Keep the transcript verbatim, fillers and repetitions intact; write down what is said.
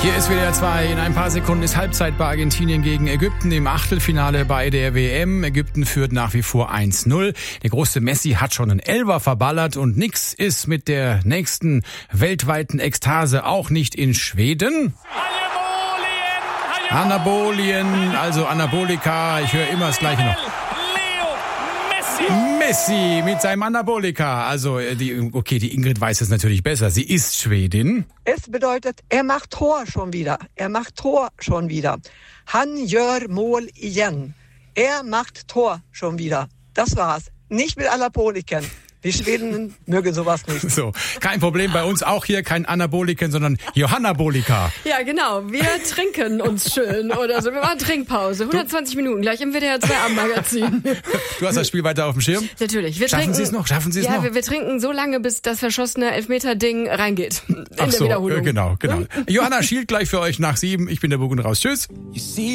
Hier ist W D R zwei. In ein paar Sekunden ist Halbzeit bei Argentinien gegen Ägypten im Achtelfinale bei der W M. Ägypten führt nach wie vor eins null. Der große Messi hat schon einen Elfer verballert und nix ist mit der nächsten weltweiten Ekstase, auch nicht in Schweden. Anabolien, also Anabolika, ich höre immer das Gleiche noch. Messi mit seinem Anabolika. Also, die, okay, die Ingrid weiß es natürlich besser. Sie ist Schwedin. Es bedeutet, er macht Tor schon wieder. Er macht Tor schon wieder. Han gör mål igen. Er macht Tor schon wieder. Das war's. Nicht mit Anabolikern. Die Schweden mögen sowas nicht. So, kein Problem bei uns auch hier, kein Anaboliken, sondern Johannabolika. Ja, genau. Wir trinken uns schön oder so. Wir machen Trinkpause. hundertzwanzig Minuten gleich im W D R zwei Abendmagazin. Du hast das Spiel weiter auf dem Schirm? Natürlich. Wir Schaffen trinken, Sie es noch? Schaffen Sie es ja, noch? Wir, wir trinken so lange, bis das verschossene Elfmeter-Ding reingeht. In Ach der so, Wiederholung. genau, genau. Johanna schielt gleich für euch nach sieben. Ich bin der Bug und raus. Tschüss.